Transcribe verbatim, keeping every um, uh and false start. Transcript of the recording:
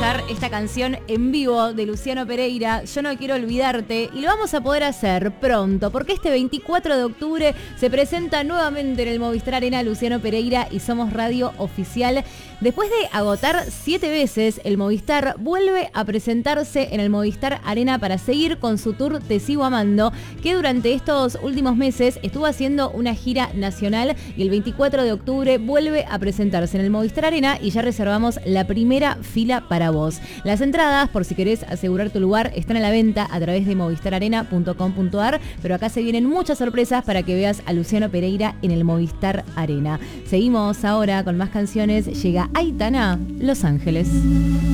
escuchar esta canción en vivo de Luciano Pereira, Yo no quiero olvidarte, y lo vamos a poder hacer pronto, porque este veinticuatro de octubre se presenta nuevamente en el Movistar Arena Luciano Pereira y Somos Radio Oficial. Después de agotar siete veces, el Movistar vuelve a presentarse en el Movistar Arena para seguir con su tour Te Sigo Amando, que durante estos últimos meses estuvo haciendo una gira nacional y el veinticuatro de octubre vuelve a presentarse en el Movistar Arena y ya reservamos la primera fila para vos. Las entradas, por si querés asegurar tu lugar, están a la venta a través de movistar arena punto com punto a r, pero acá se vienen muchas sorpresas para que veas a Luciano Pereira en el Movistar Arena. Seguimos ahora con más canciones. Llega Aitana, Los Ángeles.